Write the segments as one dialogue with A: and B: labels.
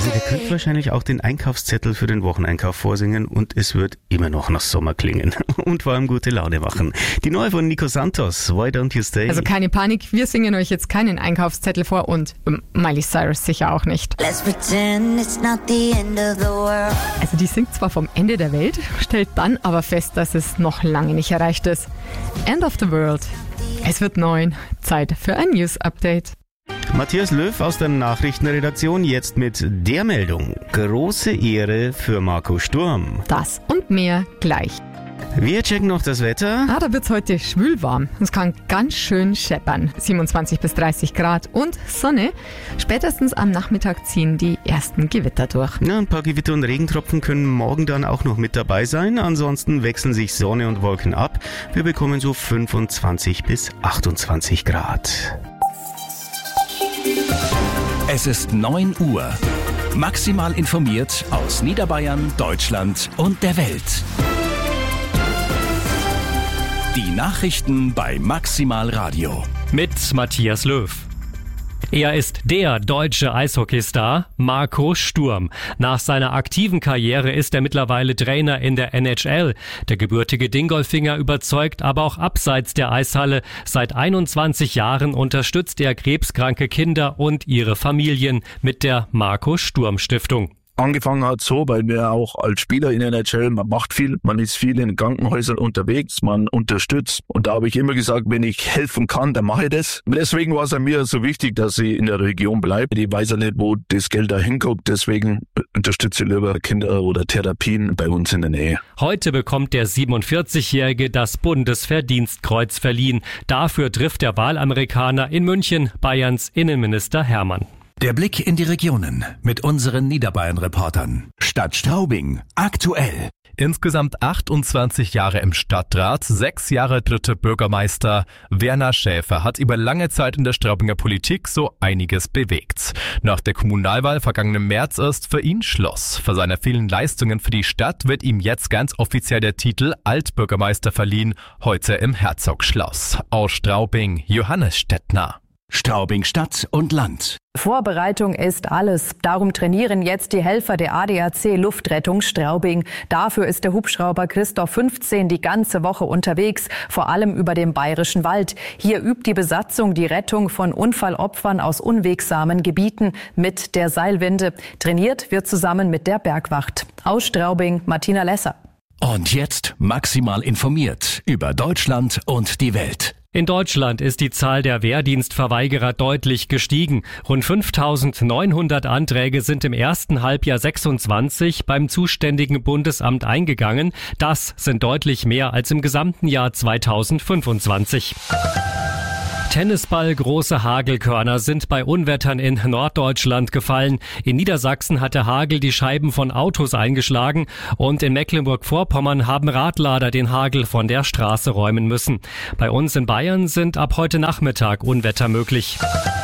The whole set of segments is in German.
A: Ihr könnt wahrscheinlich auch den Einkaufszettel für den Wocheneinkauf vorsingen und es wird immer noch nach Sommer klingen und vor allem gute Laune machen. Die neue von Nico Santos, Why Don't You Stay?
B: Also keine Panik, wir singen euch jetzt keinen Einkaufszettel vor und Miley Cyrus sicher auch nicht.
C: Let's pretend it's not the end of the world.
B: Also die singt zwar vom Ende der Welt, stellt dann aber fest, dass es noch lange nicht erreicht ist. End of the World. Es wird 9. Zeit für ein News-Update.
A: Matthias Löw aus der Nachrichtenredaktion jetzt mit der Meldung. Große Ehre für Marco Sturm.
B: Das und mehr gleich.
A: Wir checken noch das Wetter.
B: Da wird's heute schwül warm. Es kann ganz schön scheppern. 27 bis 30 Grad und Sonne. Spätestens am Nachmittag ziehen die ersten Gewitter durch.
A: Ja, ein paar Gewitter und Regentropfen können morgen dann auch noch mit dabei sein. Ansonsten wechseln sich Sonne und Wolken ab. Wir bekommen so 25 bis 28 Grad.
D: Es ist 9 Uhr. Maximal informiert aus Niederbayern, Deutschland und der Welt. Die Nachrichten bei Maximal Radio.
E: Mit Matthias Löw. Er ist der deutsche Eishockeystar Marco Sturm. Nach seiner aktiven Karriere ist er mittlerweile Trainer in der NHL. Der gebürtige Dingolfinger überzeugt aber auch abseits der Eishalle. Seit 21 Jahren unterstützt er krebskranke Kinder und ihre Familien mit der Marco Sturm Stiftung.
F: Angefangen hat so, weil wir auch als Spieler in der NHL, man macht viel, man ist viel in Krankenhäusern unterwegs, man unterstützt. Und da habe ich immer gesagt, wenn ich helfen kann, dann mache ich das. Deswegen war es mir so wichtig, dass ich in der Region bleibe. Ich weiß ja nicht, wo das Geld da hinkommt, deswegen unterstütze ich lieber Kinder oder Therapien bei uns in der Nähe.
E: Heute bekommt der 47-Jährige das Bundesverdienstkreuz verliehen. Dafür trifft der Wahlamerikaner in München Bayerns Innenminister Hermann.
D: Der Blick in die Regionen mit unseren Niederbayern-Reportern. Stadt Straubing, aktuell.
G: Insgesamt 28 Jahre im Stadtrat, 6 Jahre dritte Bürgermeister. Werner Schäfer hat über lange Zeit in der Straubinger Politik so einiges bewegt. Nach der Kommunalwahl vergangenen März ist für ihn Schluss. Für seine vielen Leistungen für die Stadt wird ihm jetzt ganz offiziell der Titel Altbürgermeister verliehen, heute im Herzogschloss. Aus Straubing, Johannes Stettner.
D: Straubing Stadt und Land.
H: Vorbereitung ist alles. Darum trainieren jetzt die Helfer der ADAC Luftrettung Straubing. Dafür ist der Hubschrauber Christoph 15 die ganze Woche unterwegs, vor allem über dem Bayerischen Wald. Hier übt die Besatzung die Rettung von Unfallopfern aus unwegsamen Gebieten mit der Seilwinde. Trainiert wird zusammen mit der Bergwacht. Aus Straubing, Martina Lesser.
D: Und jetzt maximal informiert über Deutschland und die Welt.
E: In Deutschland ist die Zahl der Wehrdienstverweigerer deutlich gestiegen. Rund 5.900 Anträge sind im ersten Halbjahr 26 beim zuständigen Bundesamt eingegangen. Das sind deutlich mehr als im gesamten Jahr 2025. Tennisball, große Hagelkörner sind bei Unwettern in Norddeutschland gefallen. In Niedersachsen hat der Hagel die Scheiben von Autos eingeschlagen und in Mecklenburg-Vorpommern haben Radlader den Hagel von der Straße räumen müssen. Bei uns in Bayern sind ab heute Nachmittag Unwetter möglich.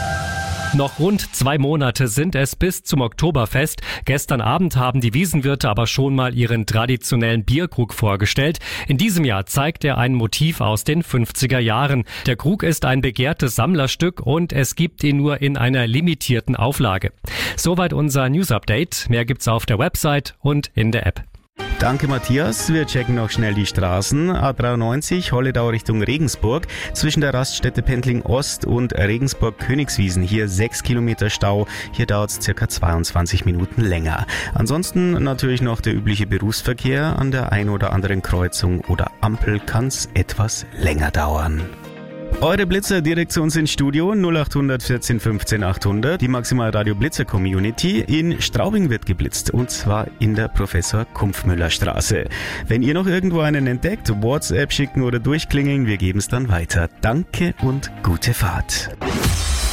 E: Noch rund 2 Monate sind es bis zum Oktoberfest. Gestern Abend haben die Wiesenwirte aber schon mal ihren traditionellen Bierkrug vorgestellt. In diesem Jahr zeigt er ein Motiv aus den 50er Jahren. Der Krug ist ein begehrtes Sammlerstück und es gibt ihn nur in einer limitierten Auflage. Soweit unser News-Update. Mehr gibt's auf der Website und in der App.
A: Danke Matthias, wir checken noch schnell die Straßen. A93 Holledau Richtung Regensburg, zwischen der Raststätte Pendling Ost und Regensburg-Königswiesen. Hier 6 Kilometer Stau, hier dauert es circa 22 Minuten länger. Ansonsten natürlich noch der übliche Berufsverkehr. An der ein oder anderen Kreuzung oder Ampel kann es etwas länger dauern. Eure Blitzer direkt zu uns ins Studio 0800 14 15 800. Die Maximal Radio Blitzer Community in Straubing wird geblitzt und zwar in der Professor Kumpfmüller Straße. Wenn ihr noch irgendwo einen entdeckt, WhatsApp schicken oder durchklingeln, wir geben es dann weiter. Danke und gute Fahrt.